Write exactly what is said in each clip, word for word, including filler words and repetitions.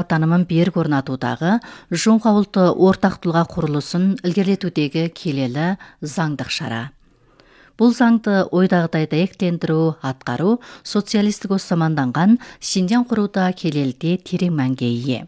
танымын берік орнатудағы жоңға ұлты ортақ тұлға құрылысын ілгерілетудегі келелі заңдық шара. Бұл заңды ойдағыдай дәйектендіру, атқару социалистік заманданған Шинжаң құруда келелде терең мәнге ие.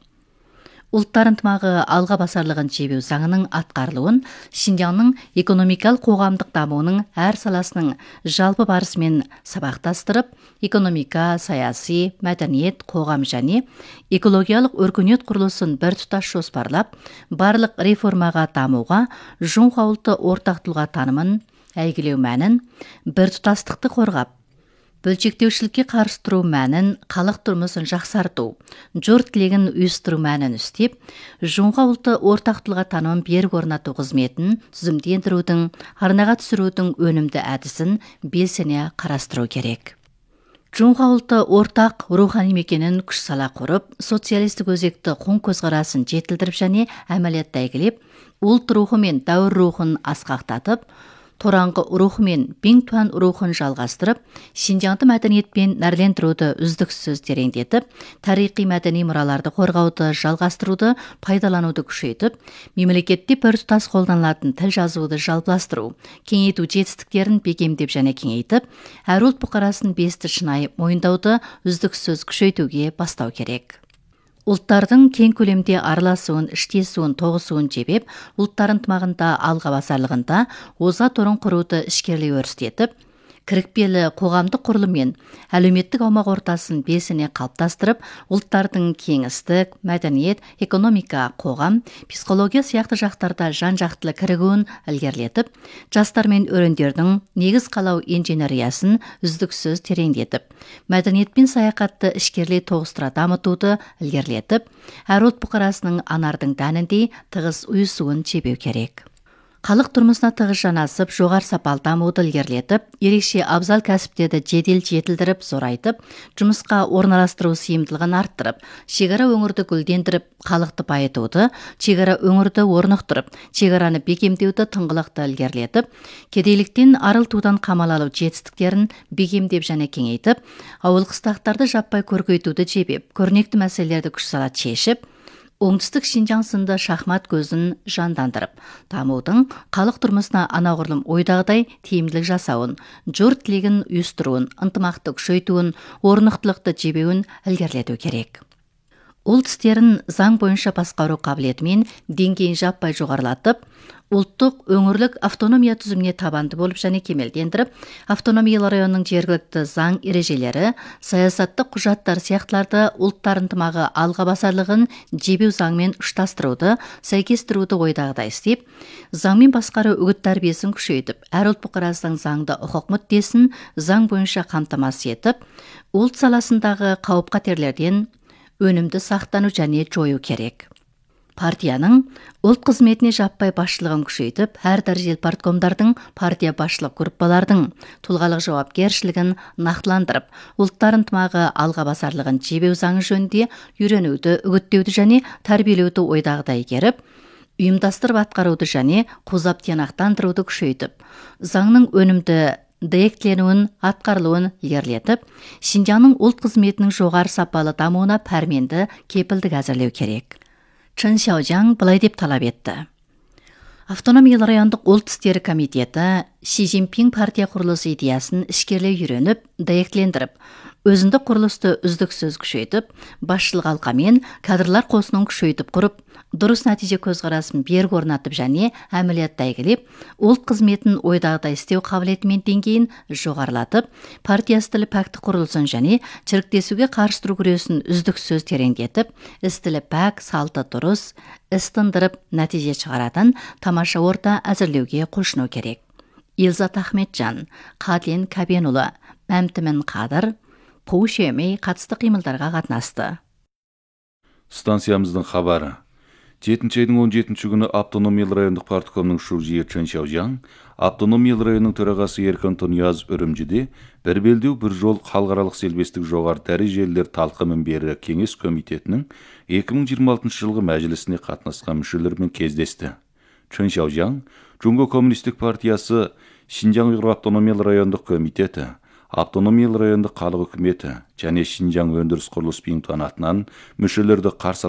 Ұлттар ынтымағы алға басарлығын жебеу заңының атқарылуын Шинжаңның экономикалық қоғамдық дамуының әр саласының жалпы барысымен сабақтастырып, экономика, саяси, мәдениет, қоғам және экологиялық өркениет құрылысын бір тұтас жоспарлап, барлық реформаға дамуға жоңға ұлты ортақ тұлға танымын әйгілеу мәнін, бір тұтастықты қорғап, бөлшектеушілікке қарсы тұру мәнін, халық тұрмысын жақсарту, жұрт тілегін ұйыстыру мәнін үстеп, жоңға ұлты ортақ тұлға танымын берік орнату қызметін түзімдендірудің, арнаға түсірудің өнімді әдісін белсене қарастыру керек. Жоңға ұлты ортақ рухани мекенін күш сала құрып, социалистік өзекті қоң көзқарасын жетілдіріп және әмәлиятта әйгілеп, ұлт рухы мен дәуір рухын асқақтатып, тораңғы рухы мен бең-туан рухын жалғастырып, Шинжаңды мәдениетпен нәрлендіруді үздіксіз тереңдетіп, тарихи мәдени мұраларды қорғауды жалғастыруды, пайдалануды күшейтіп, мемлекетте бір тұтас қолданылатын тіл жазуды жалпыластыру, кеңейту жетістіктерін бекемдеп және кеңейтіп, әр ұлт бұқарасын бесті шынайы мойындауды үздіксіз күшейтуге бастау керек. Ұлттардың кең көлемде араласуын, іштесуін, тоғысуын жебеп, ұлттар ынтымағында алға басарлығында озат орын құруды ішкерлей өрістетіп, кірікпелі қоғамдық құрылыммен әлеуметтік аумақ ортасын белсене қалыптастырып, ұлттардың кеңістік, мәдениет, экономика, қоғам, психология сияқты жақтарда жан-жақтылы кірігуін ілгерілетіп, жастар мен өрендердің негіз қалау инженериясын үздіксіз тереңдетіп, мәдениет пен саяхатты ішкерлей тоғыстыра дамытуды ілгерілетіп, әр ұлт бұқарасының анардың дәніндей тығыз ұйысуын жебеу керек. Халық тұрмысына тығыз жанасып, жоғары сапалы дамуды ілгерілетіп, ерекше абзал кәсіптерді жедел жетілдіріп, зорайтып, жұмысқа орналастыру сыйымдылығын арттырып, шекара өңірді гүлдендіріп, халықты байытуды, шекара өңірді орнықтырып, шекараны бекемдеуді тыңғылықты ілгерілетіп, кедейліктен арылтудан қамал алу жетістіктерін бекемдеп және кеңейтіп, ауыл қыстақтарды жаппай көркейтуді жебеп, көрнекті мәселелерді күш сала шешіп, оңтүстік Шинжаң сынды шахмат көзін жандандырып, дамудың халық тұрмысына анағұрлым ойдағыдай тиімділік жасауын, жұрт тілегін ұйыстыруын, ынтымақты күшейтуін, орнықтылықты жебеуін ілгерілету керек. Ұлт істерін заң бойынша басқару қабілетімен деңгейін жаппай жоғарылатып, ұлттық өңірлік автономия түзіміне табанды болып және кемелдендіріп, автономиялы районның жергілікті заң ережелері, саясаттық құжаттар сияқтыларды ұлттар ынтымағы алға басарлығын жебеу заңмен ұштастыруды, сәйкестіруді ойдағыдай істеп, заңмен басқару үгіт тәрбиесін күшейтіп, әр ұлт бұқарасының заңды құқық мүддесін заң бойынша қамтамасыз етіп, ұлт саласындағы қауіп-қатерлерден өнімді сақтану және жою керек. Партияның ұлт қызметіне жаппай басшылығын күшейтіп, әр дәрежелі парткомдардың, партия басшылық группалардың тұлғалық жауапкершілігін нақтыландырып, ұлттар ынтымағы алға басарлығын жебеу заңы жөнінде үйренуді, үгіттеуді және тәрбиелеуді ойдағыдай игеріп, ұйымдастырып атқаруды және қозап тиянақтандыруды күшейтіп, заңның өнімді дәйектленуін, атқарылуын ілгерілетіп, Шинжаңның ұлт қызметінің жоғары сапалы дамуына пәрменді кепілдік әзірлеу керек. Чын Шаожаң былай деп талап етті. Автономиялы райондық ұлт істері комитеті Си Цзиньпин партия құрылысы идеясын ішкерлей үйреніп, дәйектілендіріп, өзіндік құрылысты үздіксіз күшейтіп, басшылық алқамен кадрлар қосынын күшейтіп құрып, дұрыс нәтиже көзқарасын берік орнатып және әмәлиятта әйгілеп, ұлт қызметін ойдағыдай істеу қабілеті мен деңгейін жоғарылатып, партия стілі пәкті құрылысын және чіріктесуге қарсы тұру күресін үздіксіз тереңдетіп, істілі пәк, салты дұрыс, іс тындырып, нәтиже шығаратын тамаша орта әзірлеуге құлшыну керек. Илзат Ахметжан, Қаден Кәбенұлы, Мәмтімін Қадыр, Қу Шемей қатысты қимылдарға қатынасты. Станциямыздың хабары. жетінші айдың он жетінші күні автономиялы райондық парткомның шужиі Чын Шаожаң, автономиялы районның төрағасы Еркін Тұнияз үрімжіде бір белдеу бір жол халықаралық селбестік жоғары дәрежелілер талқы мінбері кеңес комитетінің екі мың жиырма алтыншы жылғы мәжілісіне қатынасқан мүшелерімен кездесті. Чын Шаожаң, Джунго коммунистік партиясы Шинжаң ұйғыр автономиялы райондық комитеті, автономиялы райондық халық үкіметі және Шинжаң өндіріс құрылыс бейімтуан атынан мүшелерді қарсы